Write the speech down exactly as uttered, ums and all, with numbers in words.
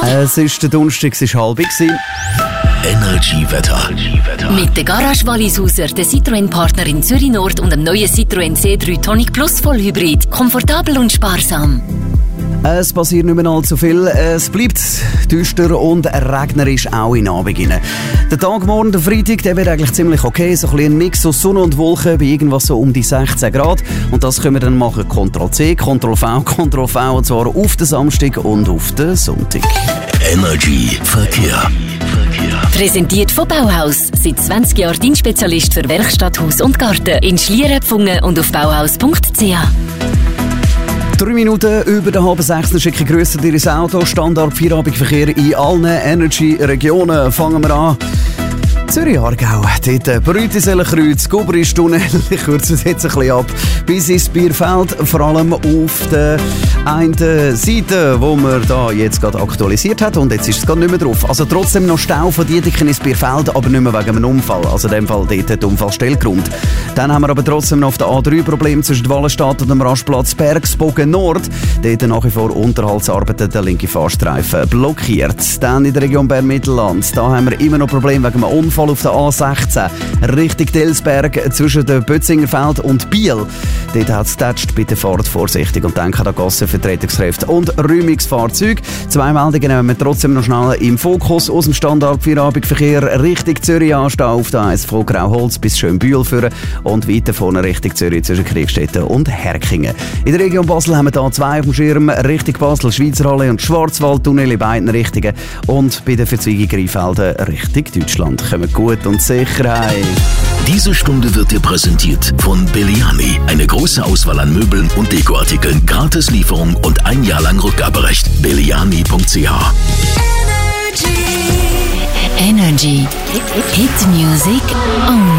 Es ist der Donnerstag, es war halb. Energy-Wetter. Mit der Garage Wallisauser, der Citroën-Partner in Zürich Nord und dem neuen Citroën C drei Tonic Plus Vollhybrid. Komfortabel und sparsam. Es passiert nicht mehr allzu viel. Es bleibt düster und regnerisch auch in Abend rein. Der Tag morgen, der Freitag, der wird eigentlich ziemlich okay. So ein, ein Mix aus Sonne und Wolken bei irgendwas so um die sechzehn Grad. Und das können wir dann machen. Ctrl C, Ctrl V, Ctrl V. Und zwar auf den Samstag und auf den Sonntag. Energy Verkehr. Präsentiert von Bauhaus. Seit zwanzig Jahren Dienstspezialist für Werkstatt, Haus und Garten. In Schlieren, Pfungen und auf bauhaus punkt c h. Drei Minuten über den halben sechs schicke Grüße dir ins Auto. Standard Feierabendverkehr in allen Energy-Regionen. Fangen wir an. Zürich-Aargau, dort Brütisellenkreuz, Gubristunnel, ich kürze es jetzt ein bisschen ab, bis ins Bierfeld, vor allem auf der einen Seite, wo man da jetzt gerade aktualisiert hat und jetzt ist es gerade nicht mehr drauf. Also trotzdem noch Stau von Dietiken ins Bierfeld, aber nicht mehr wegen einem Unfall, also in dem Fall dort der Unfallstelle Grund. Dann haben wir aber trotzdem noch auf der A drei Problem zwischen Wallenstadt und dem Rastplatz Bergsbogen Nord, dort nach wie vor Unterhaltsarbeiten, der linke Fahrstreifen blockiert. Dann in der Region Bern-Mittelland, da haben wir immer noch Probleme wegen einem Unfall auf der A sechzehn, Richtung Delsberg zwischen dem Bötzingerfeld und Biel. Dort hat es getatscht, bitte fahrt vorsichtig und denkt an Gassenvertretungskräfte und Räumungsfahrzeuge. Zwei Meldungen nehmen wir trotzdem noch schnell im Fokus aus dem Standard Feierabendverkehr Richtung Zürich anstehen auf der eins von Grauholz bis Schönbühl führen und weiter vorne Richtung Zürich zwischen Kriegstetten und Herkingen. In der Region Basel haben wir da zwei auf dem Schirm, Richtung Basel, Schweizerhalle und Schwarzwaldtunnel in beiden Richtungen und bei der Verzweigung Rheinfelden Richtung Deutschland. Kommen gut und sicher heim. Diese Stunde wird dir präsentiert von Belliani. Eine große Auswahl an Möbeln und Dekoartikeln, Gratislieferung und ein Jahr lang Rückgaberecht. Belliani punkt c h. Energy. Hit Music.